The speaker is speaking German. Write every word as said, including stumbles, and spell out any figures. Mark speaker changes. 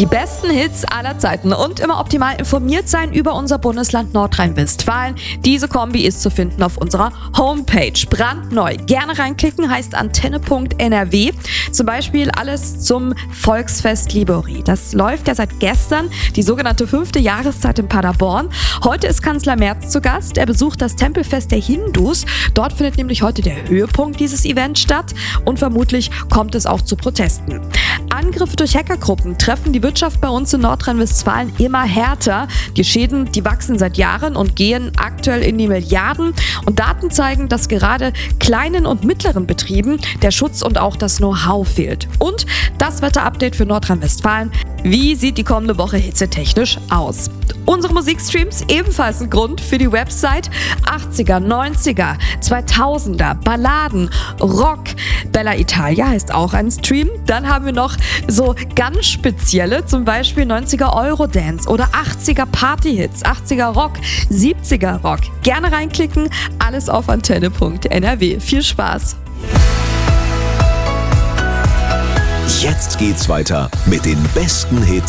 Speaker 1: Die besten Hits aller Zeiten und immer optimal informiert sein über unser Bundesland Nordrhein-Westfalen. Diese Kombi ist zu finden auf unserer Homepage. Brandneu. Gerne reinklicken heißt antenne punkt n r w. Zum Beispiel alles zum Volksfest Libori. Das läuft ja seit gestern, die sogenannte fünfte Jahreszeit in Paderborn. Heute ist Kanzler Merz zu Gast. Er besucht das Tempelfest der Hindus. Dort findet nämlich heute der Höhepunkt dieses Events statt und vermutlich kommt es auch zu Protesten. Angriffe durch Hackergruppen treffen die Wirtschaft bei uns in Nordrhein-Westfalen immer härter. Die Schäden, die wachsen seit Jahren und gehen aktuell in die Milliarden. Und Daten zeigen, dass gerade kleinen und mittleren Betrieben der Schutz und auch das Know-how fehlt. Und das Wetterupdate für Nordrhein-Westfalen. Wie sieht die kommende Woche hitzetechnisch aus? Unsere Musikstreams ebenfalls ein Grund für die Website. achtziger, neunziger, zweitausender, Balladen, Rock. Bella Italia heißt auch ein Stream. Dann haben wir noch so ganz spezielle, zum Beispiel neunziger Eurodance oder achtziger Partyhits, achtziger Rock, siebziger Rock. Gerne reinklicken, alles auf antenne punkt n r w. Viel Spaß!
Speaker 2: Jetzt geht's weiter mit den besten Hits